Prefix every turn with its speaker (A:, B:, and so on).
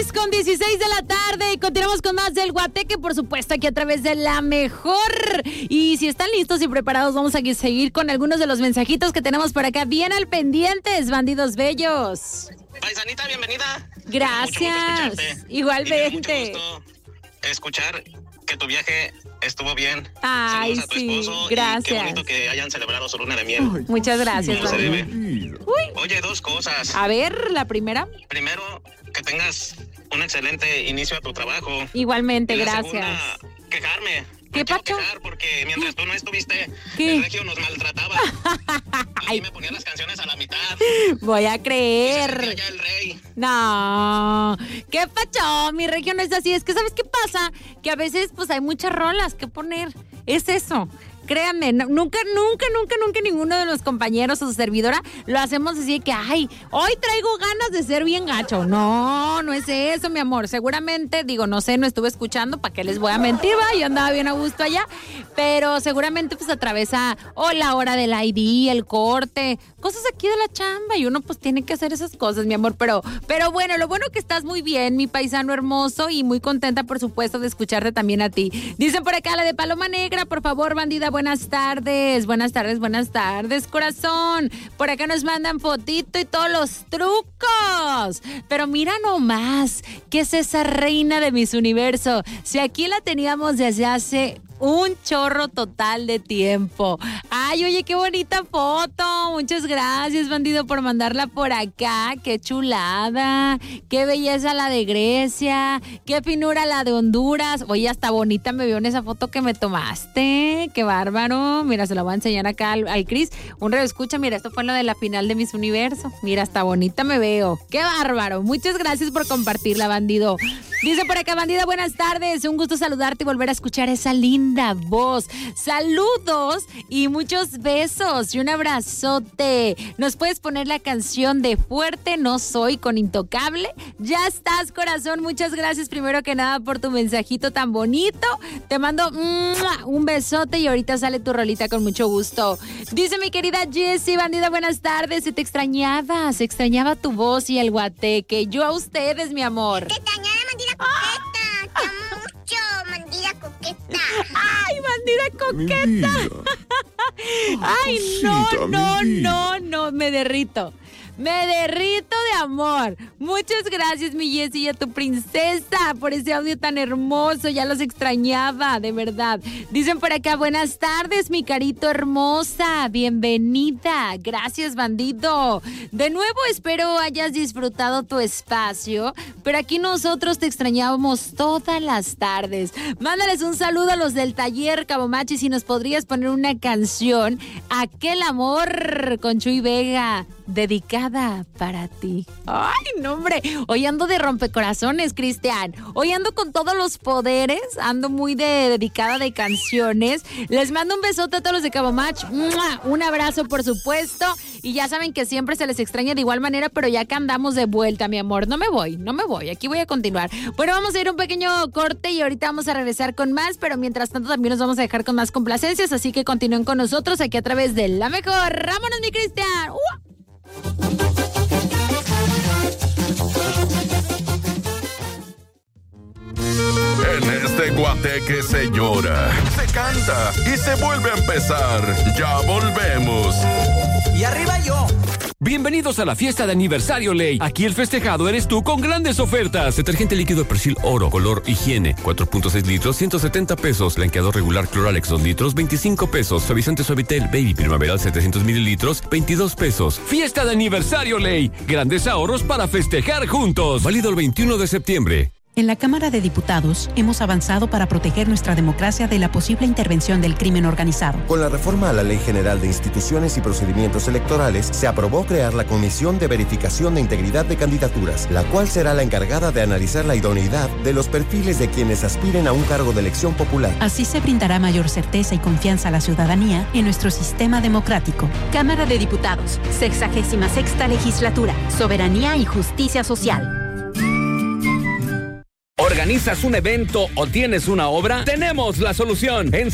A: 6:16 de la tarde y continuamos con más del Guateque, por supuesto, aquí a través de La Mejor. Y si están listos y preparados, vamos a seguir con algunos de los mensajitos que tenemos por acá. Bien al pendientes, bandidos bellos.
B: Paisanita, bienvenida.
A: Gracias. Igualmente.
B: Mucho gusto escuchar que tu viaje estuvo bien.
A: Ay,
B: saludos a tu
A: sí,
B: esposo.
A: gracias.
B: Y qué bonito que hayan celebrado su luna de miel.
A: Muchas gracias.
B: ¿Cómo se debe?
A: Uy.
B: Oye, dos cosas.
A: A ver, la primera.
B: Primero, que tengas un excelente inicio a tu trabajo.
A: Igualmente,
B: Y la
A: gracias.
B: segunda, quejarme.
A: ¿Qué
B: quiero
A: pacho?
B: quejar porque mientras tú no estuviste,
A: ¿Qué?
B: el regio nos maltrataba. A mí me ponía las canciones a la mitad.
A: Voy a
B: Y se
A: creer.
B: sentía ya el rey.
A: No, ¿qué pacho? Mi región no es así. Es que, ¿sabes qué pasa? Que a veces, pues, hay muchas rolas que poner. Es eso. Créanme, nunca ninguno de los compañeros o su servidora lo hacemos así de que, ay, hoy traigo ganas de ser bien gacho. No, no es eso, mi amor. Seguramente, digo, no sé, no estuve escuchando, ¿para qué les voy a mentir, va? Yo andaba bien a gusto allá, pero seguramente pues atravesa la hora del ID, el corte, cosas aquí de la chamba y uno pues tiene que hacer esas cosas, mi amor, pero bueno, lo bueno que estás muy bien, mi paisano hermoso, y muy contenta, por supuesto, de escucharte también a ti. Dicen por acá, la de Paloma Negra, por favor, bandida, buenas tardes, corazón. Por acá nos mandan fotito y todos los trucos. Pero mira nomás, ¿qué es esa reina de Miss Universo? Si aquí la teníamos desde hace un chorro total de tiempo. Ay, oye, qué bonita foto. Muchas gracias, bandido, por mandarla por acá. Qué chulada. Qué belleza la de Grecia. Qué finura la de Honduras. Oye, hasta bonita me vio en esa foto que me tomaste. Qué bárbaro. Mira, se la voy a enseñar acá al Cris. Un escucha, mira, esto fue lo de la final de Miss Universo. Mira, hasta bonita me veo. Qué bárbaro. Muchas gracias por compartirla, bandido. Dice por acá, bandida, buenas tardes. Un gusto saludarte y volver a escuchar esa linda voz. Saludos y muchos besos y un abrazote. ¿Nos puedes poner la canción de Fuerte No Soy con Intocable? Ya estás, corazón. Muchas gracias primero que nada por tu mensajito tan bonito. Te mando un besote y ahorita sale tu rolita con mucho gusto. Dice mi querida Jessie, bandida, buenas tardes. Se extrañaba tu voz y el Guateque. Yo a ustedes, mi amor.
C: Te extrañaba, bandida coqueta. Te amo mucho, bandida coqueta.
A: ¡Ay, bandida coqueta! ¡Ay, no! Me derrito de amor. Muchas gracias, mi Jessie, y a tu princesa por ese audio tan hermoso. Ya los extrañaba, de verdad. Dicen por acá, buenas tardes, mi carito hermosa. Bienvenida. Gracias, bandido. De nuevo, espero hayas disfrutado tu espacio, pero aquí nosotros te extrañábamos todas las tardes. Mándales un saludo a los del taller Cabomachi, si nos podrías poner una canción, Aquel Amor, con Chuy Vega, dedicada para ti. Ay, no, hombre. Hoy ando de rompecorazones, Cristian. Hoy ando con todos los poderes. Ando muy dedicada de canciones. Les mando un besote a todos los de Cabomach. Un abrazo, por supuesto. Y ya saben que siempre se les extraña de igual manera, pero ya que andamos de vuelta, mi amor. No me voy. Aquí voy a continuar. Bueno, vamos a ir a un pequeño corte y ahorita vamos a regresar con más, pero mientras tanto también nos vamos a dejar con más complacencias, así que continúen con nosotros aquí a través de La Mejor. ¡Vámonos, mi Cristian!
D: En este Guateque se llora, se canta y se vuelve a empezar. Ya volvemos.
E: ¡Y arriba yo!
F: Bienvenidos a la fiesta de aniversario Ley. Aquí el festejado eres tú con grandes ofertas. Detergente líquido Persil Oro, color higiene, 4.6 litros, 170 pesos. Blanqueador regular Cloralex 2 litros, 25 pesos. Suavizante Suavitel Baby Primaveral 700 mililitros, 22 pesos. Fiesta de aniversario Ley. Grandes ahorros para festejar juntos. Válido el 21 de septiembre.
G: En la Cámara de Diputados hemos avanzado para proteger nuestra democracia de la posible intervención del crimen organizado.
H: Con la reforma a la Ley General de Instituciones y Procedimientos Electorales, se aprobó crear la Comisión de Verificación de Integridad de Candidaturas, la cual será la encargada de analizar la idoneidad de los perfiles de quienes aspiren a un cargo de elección popular.
G: Así se brindará mayor certeza y confianza a la ciudadanía en nuestro sistema democrático.
I: Cámara de Diputados, 66ª Legislatura, Soberanía y Justicia Social.
F: ¿Organizas un evento o tienes una obra? Tenemos la solución. En